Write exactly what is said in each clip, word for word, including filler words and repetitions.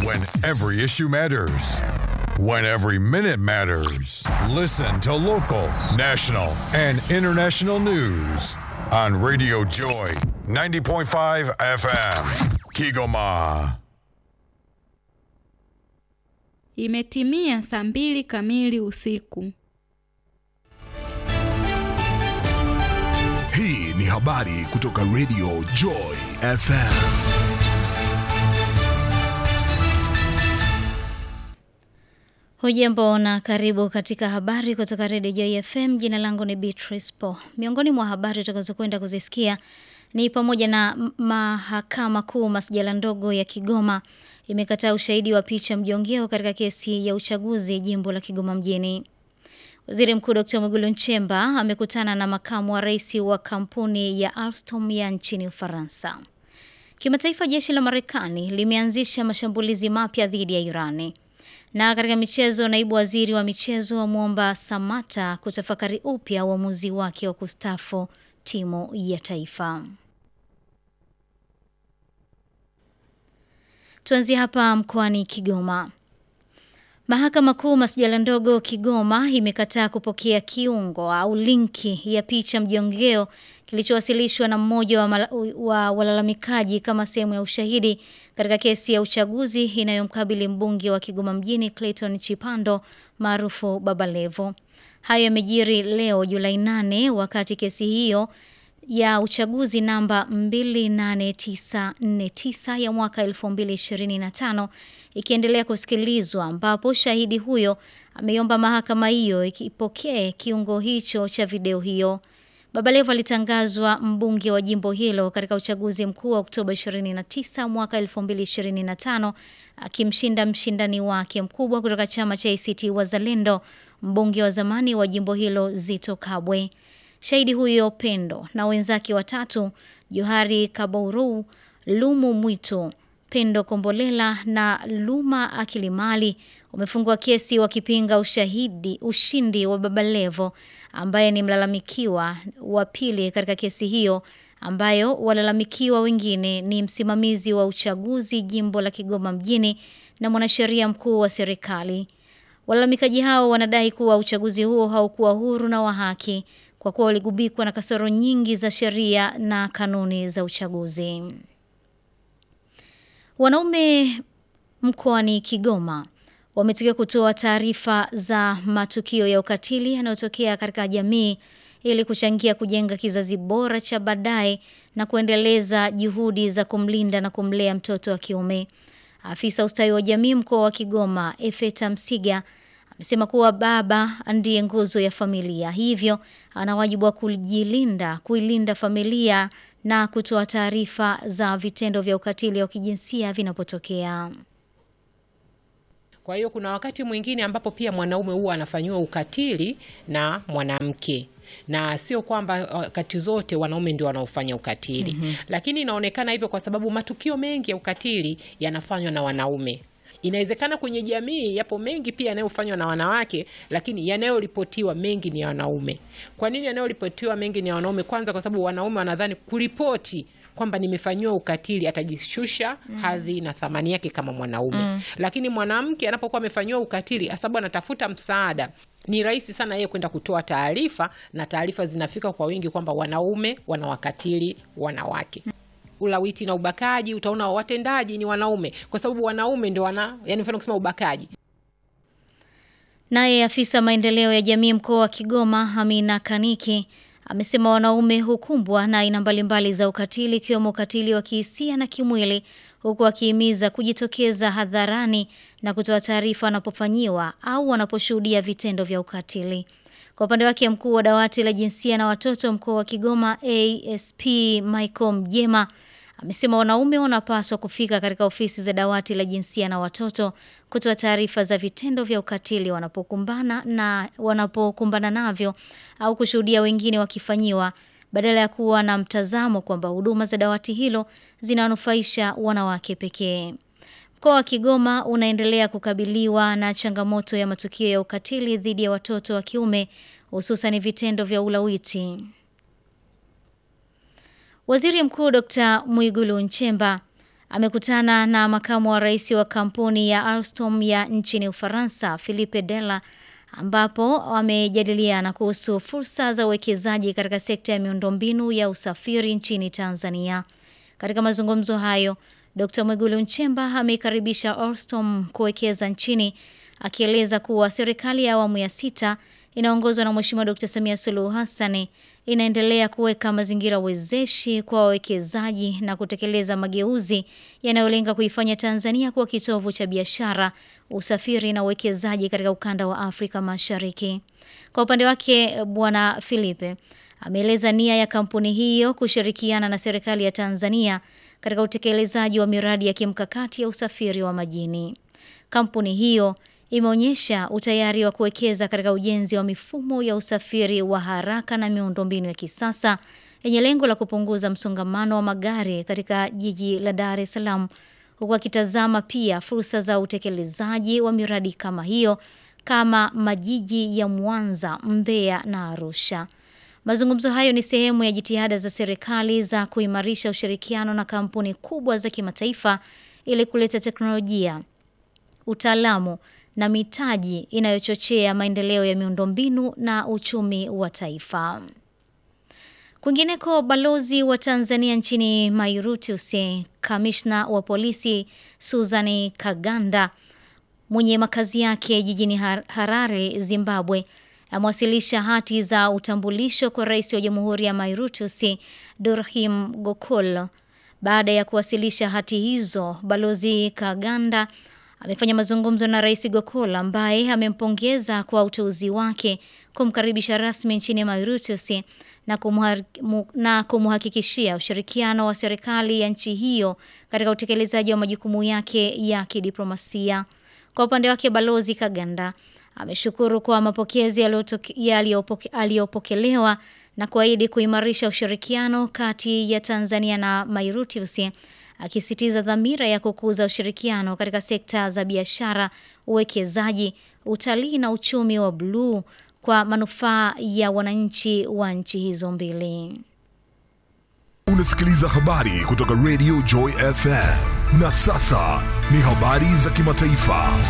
When every issue matters. When every minute matters. Listen to local, national, and international news on Radio Joy ninety point five F M. Kigoma. Imetimia saa mbili kamili usiku. Hii ni habari kutoka Radio Joy F M. Hujambo na karibu katika habari kutoka Radio Joy F M. Jina langu ni Beatrice Po. Miongoni mwa habari tutakazokwenda kuzisikia ni pamoja na Mahakama Kuu Masjala ndogo ya Kigoma imekataa ushahidi wa picha mjongeo katika kesi ya uchaguzi jimbo la Kigoma mjini. Waziri Mkuu Daktari Mwigulu Nchemba amekutana na makamu wa rais wa kampuni ya Alstom ya nchini Ufaransa. Kimataifa, jeshi la Marekani limeanzisha mashambulizi mapya dhidi ya Irani. Na katika michezo, naibu waziri wa michezo amuomba Samata kutafakari upya uamuzi wake wa kustaafu timu ya taifa. Tuanzie hapa mkoani Kigoma. Mahakama Kuu Masjala ndogo Kigoma imekataa kupokea kiungo au linki ya picha mjongeo kilichowasilishwa na mmoja wa, wa walalamikaji kama sehemu ya ushahidi katika kesi ya uchaguzi inayomkabili mbunge wa Kigoma mjini Clayton Chipando maarufu Baba Levo. Hayo yamejiri leo Julai nane wakati kesi hiyo ya uchaguzi namba mbili nane tisa nne tisa ya mwaka elfu mbili ishirini na tano ikiendelea kusikilizwa, ambapo shahidi huyo ameomba mahakama hiyo ikipokee kiungo hicho cha video hiyo. Baba Levo alitangazwa mbunge wa jimbo hilo katika uchaguzi mkuu wa Oktoba ishirini na tisa mwaka elfu mbili ishirini na tano akimshinda mshindani wake mkubwa kutoka chama cha A C T Wazalendo, mbunge wa zamani wa jimbo hilo Zito Kabwe. Shahidi huyo Pendo na wenzake watatu, Johari Kabouru, Lumu Mwitu, Pendo Kombolela na Luma Akilimali, wamefungua kesi wakipinga ushahidi ushindi wa Baba Levo ambaye ni mlalamikiwa wa pili katika kesi hiyo, ambayo walalamikiwa wengine ni msimamizi wa uchaguzi jimbo la Kigoma mjini na mwanasheria mkuu wa serikali. Walalamikaji hao wanadai kuwa uchaguzi huo haukuwa huru na wa haki kwa kuwa uligubikwa na kasoro nyingi za sheria na kanuni za uchaguzi. Wanaume mkoani Kigoma wametokea kutoa taarifa za matukio ya ukatili yanayotokea katika jamii ili kuchangia kujenga kizazi bora cha baadaye na kuendeleza juhudi za kumlinda na kumlea mtoto wa kiume. Afisa ustawi wa jamii mkoa wa Kigoma, Efeta Msiga, amesema kuwa baba ndiye nguzo ya familia, hivyo ana wajibu wa kujilinda, kuilinda familia na kutoa taarifa za vitendo vya ukatili wa kijinsia vinapotokea. Kwa hiyo kuna wakati mwingine ambapo pia mwanaume huwa anafanywa ukatili na mwanamke. Na sio kwamba wakati zote wanaume ndio wanaofanya ukatili. Mm-hmm. Lakini inaonekana hivyo kwa sababu matukio mengi ya ukatili yanafanywa na wanaume. Inawezekana kwenye jamii yapo mengi pia yanayofanywa na wanawake, lakini yanayoripotiwa mengi ni ya wanaume. Kwa nini yanayoripotiwa mengi ni ya wanaume? Kwanza kwa sababu wanaume wanadhani kuripoti kwamba nimefanywa ukatili atajishusha mm. hadhi na thamani yake kama mwanaume. Mm. Lakini mwanamke anapokuwa amefanywa ukatili, sababu anatafuta msaada, ni rahisi sana yeye kwenda kutoa taarifa, na taarifa zinafika kwa wingi kwamba wanaume wanawakatili wanawake. Mm. Ulawiti na ubakaji utaona watendaji ni wanaume kwa sababu wanaume ndio wana, yani mfano kusema ubakaji. Naye afisa maendeleo ya jamii mkoa wa Kigoma, Amina Kaniki, amesema wanaume hukumbwa na aina mbalimbali za ukatili ikiwemo ukatili wa kihisia na kimwili, huku akihimiza kujitokeza hadharani na kutoa taarifa wanapofanyiwa au wanaposhuhudia vitendo vya ukatili. Kwa upande wake, mkuu wa dawati la jinsia na watoto mkoa wa Kigoma, A S P Michael Mjema, amesema wanaume wanapaswa kufika katika ofisi za dawati la jinsia na watoto kutoa taarifa za vitendo vya ukatili wanapokumbana na wanapokumbana navyo au kushuhudia wengine wakifanyiwa, badala ya kuwa na mtazamo kwamba huduma za dawati hilo zinanufaisha wanawake pekee. Mkoa wa Kigoma unaendelea kukabiliwa na changamoto ya matukio ya ukatili dhidi ya watoto wa kiume, hususan vitendo vya ulawiti. Waziri Mkuu Daktari Mwigulu Nchemba amekutana na makamu wa rais wa kampuni ya Alstom ya nchini Ufaransa, Philippe Della, ambapo wamejadiliana kuhusu fursa za uwekezaji katika sekta ya miundombinu ya usafiri nchini Tanzania. Katika mazungumzo hayo, Dokta Mwigulu Nchemba ameikaribisha Alstom kuwekeza nchini, akieleza kuwa serikali ya awamu ya sita inaongozwa na Mheshimiwa Dokta Samia Suluhu Hassan inaendelea kuweka mazingira wezeshi kwa wawekezaji na kutekeleza mageuzi yanayolenga kuifanya Tanzania kuwa kitovu cha biashara, usafiri na uwekezaji katika ukanda wa Afrika Mashariki. Kwa upande wake, Bwana Philippe ameeleza nia ya kampuni hiyo kushirikiana na serikali ya Tanzania katika utekelezaji wa miradi ya kimkakati ya usafiri wa majini. Kampuni hiyo imeonyesha utayari wa kuwekeza katika ujenzi wa mifumo ya usafiri wa haraka na miundombinu ya kisasa yenye lengo la kupunguza msongamano wa magari katika jiji la Dar es Salaam, huku akitazama pia fursa za utekelezaji wa miradi kama hiyo kama majiji ya Mwanza, Mbeya na Arusha. Mazungumzo hayo ni sehemu ya jitihada za serikali za kuimarisha ushirikiano na kampuni kubwa za kimataifa ili kuleta teknolojia, utaalamu na mitaji inayochochea maendeleo ya miundombinu na uchumi wa taifa. Kwingineko, balozi wa Tanzania nchini Mauritius, kamishna wa polisi Suzani Kaganda mwenye makazi yake jijini Harare, Zimbabwe, amewasilisha hati za utambulisho kwa rais wa Jamhuri ya Mauritius Dorhim Gokul. Baada ya kuwasilisha hati hizo, balozi Kaganda amefanya mazungumzo na Rais Gokul ambaye amempongeza kwa uteuzi wake, kumkaribisha rasmi nchini Mauritius na na kumhakikishia ushirikiano wa serikali ya nchi hiyo katika utekelezaji wa majukumu yake ya kidiplomasia. Kwa upande wake, balozi Kaganda ameshukuru kwa mapokezi yaliyopokelewa na kuahidi kuimarisha ushirikiano kati ya Tanzania na Mauritius, akisitiza dhamira ya kukuza ushirikiano katika sekta za biashara, uwekezaji, utalii na uchumi wa bluu kwa manufaa ya wananchi wa nchi hizo mbili. Unasikiliza habari kutoka Radio Joy F M. Na sasa ni habari za kimataifa.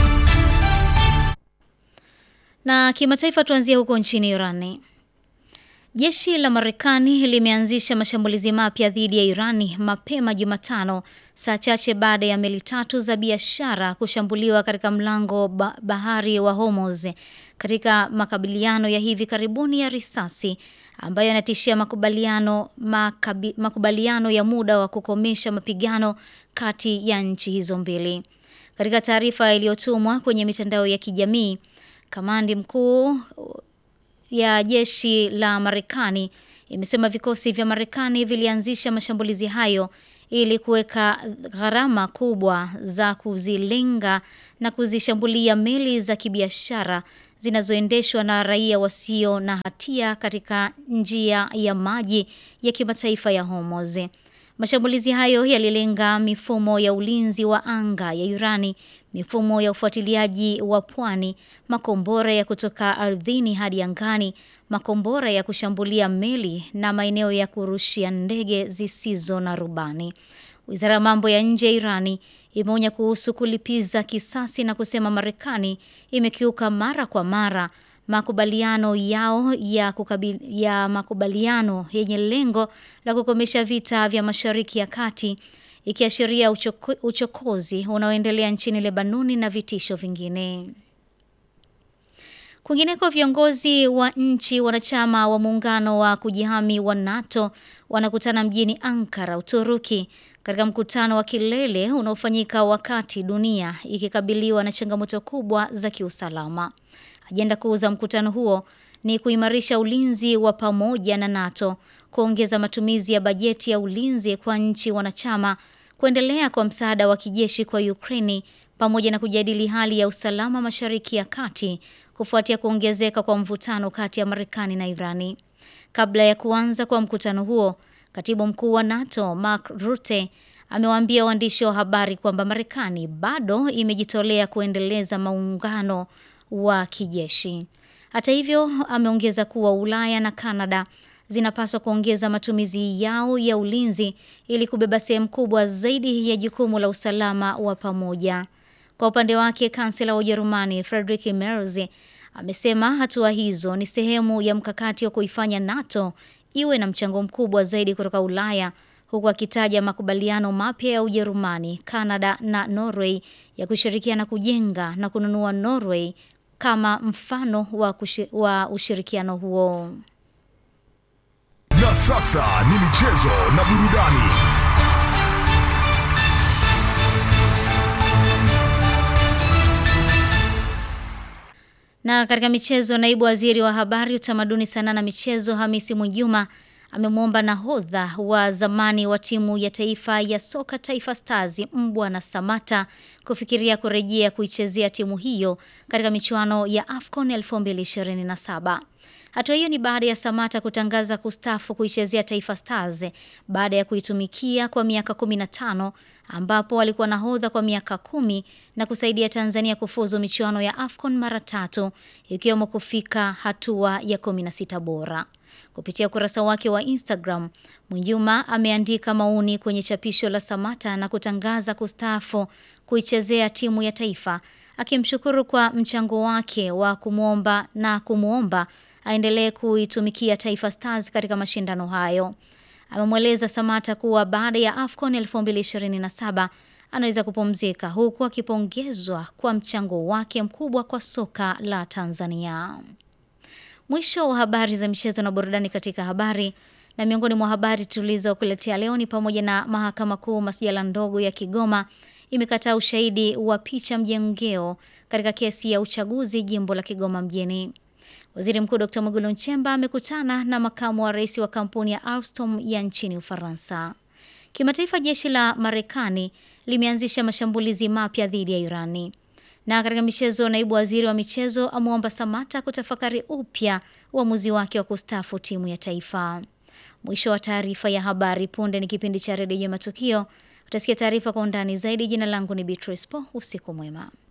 Na kimataifa, tuanzie huko nchini Irani. Jeshi la Marekani limeanzisha mashambulizi mapya dhidi ya Irani mapema Jumatano, saa chache baada ya meli tatu za biashara kushambuliwa katika mlango bahari wa Hormuz, katika makabiliano ya hivi karibuni ya risasi ambayo yanatishia makubaliano makabi, makubaliano ya muda wa kukomesha mapigano kati ya nchi hizo mbili. Katika taarifa iliyotumwa kwenye mitandao ya kijamii, kamandi mkuu ya jeshi la Marekani imesema vikosi vya Marekani vilianzisha mashambulizi hayo ili kuweka gharama kubwa za kuzilenga na kuzishambulia meli za kibiashara zinazoendeshwa na raia wasio na hatia katika njia ya maji ya kimataifa ya Hormuz. Mashambulizi hayo yalilenga mifumo ya ulinzi wa anga ya Irani, mifumo ya ufuatiliaji wa pwani, makombora ya kutoka ardhini hadi angani, makombora ya kushambulia meli na maeneo ya kurushia ndege zisizo na rubani. Wizara ya mambo ya nje ya Irani imeonya kuhusu kulipiza kisasi na kusema Marekani imekiuka mara kwa mara makubaliano yao ya kukabili, ya makubaliano yenye lengo la kukomesha vita vya Mashariki ya Kati, ikiashiria uchoko, uchokozi unaoendelea nchini Lebanoni na vitisho vingine. Kwingineko, viongozi wa nchi wanachama wa muungano wa kujihami wa NATO wanakutana mjini Ankara, Uturuki, katika mkutano wa kilele unaofanyika wakati dunia ikikabiliwa na changamoto kubwa za kiusalama. Ajenda kuu za mkutano huo ni kuimarisha ulinzi wa pamoja na NATO, kuongeza matumizi ya bajeti ya ulinzi kwa nchi wanachama, kuendelea kwa msaada wa kijeshi kwa Ukraine, pamoja na kujadili hali ya usalama Mashariki ya Kati kufuatia kuongezeka kwa mvutano kati ya Marekani na Irani. Kabla ya kuanza kwa mkutano huo, Katibu Mkuu wa NATO Mark Rutte amewaambia waandishi wa habari kwamba Marekani bado imejitolea kuendeleza muungano wa kijeshi. Hata hivyo, ameongeza kuwa Ulaya na Kanada zinapaswa kuongeza matumizi yao ya ulinzi ili kubeba sehemu kubwa zaidi ya jukumu la usalama wa pamoja. Kwa upande wake, kansela wa Ujerumani Friedrich Merz amesema hatua hizo ni sehemu ya mkakati wa kuifanya NATO iwe na mchango mkubwa zaidi kutoka Ulaya, huku akitaja makubaliano mapya ya Ujerumani, Canada na Norway ya kushirikiana kujenga na kununua Norway kama mfano wa, kushi, wa ushirikiano huo. Na sasa ni michezo na burudani. Na katika michezo, naibu waziri wa habari, utamaduni, sanaa na michezo Hamisi Mwinjuma amemwomba nahodha wa zamani wa timu ya taifa ya soka Taifa Stars Mbwana Samata kufikiria kurejea kuichezea timu hiyo katika michuano ya AFCON elfu mbili ishirini na saba. Hatua hiyo ni baada ya Samata kutangaza kustafu kuichezea Taifa Stars baada ya kuitumikia kwa miaka kumi na tano, ambapo alikuwa nahodha kwa miaka kumi na kusaidia Tanzania kufuzu michuano ya AFCON mara tatu, ikiwemo kufika hatua ya kumi na sita bora. Kupitia ukurasa wake wa Instagram, Mwinjuma ameandika maoni kwenye chapisho la Samata na kutangaza kustafu kuichezea timu ya taifa, akimshukuru kwa mchango wake wa kumuomba na kumuomba aendelee kuitumikia Taifa Stars katika mashindano hayo. Amemweleza Samata kuwa baada ya AFCON elfu mbili ishirini na saba anaweza kupumzika, huku akipongezwa kwa mchango wake mkubwa kwa soka la Tanzania. Mwisho wa habari za michezo na burudani katika habari. Na miongoni mwa habari tulizokuletea leo ni pamoja na Mahakama Kuu Masjala ndogo ya Kigoma imekataa ushahidi wa picha mjengeo katika kesi ya uchaguzi jimbo la Kigoma mjini. Waziri Mkuu Daktari Mwigulu Nchemba amekutana na makamu wa rais wa kampuni ya Alstom ya nchini Ufaransa. Kimataifa, jeshi la Marekani limeanzisha mashambulizi mapya dhidi ya Irani. Na katika michezo, naibu waziri wa michezo amuomba Samata kutafakari upya uamuzi wake wa kustafu timu ya taifa. Mwisho wa taarifa ya habari. Punde ni kipindi cha redio ya matukio. Utasikia taarifa kwa undani zaidi. Jina langu ni Beatrice Po. Usiku mwema.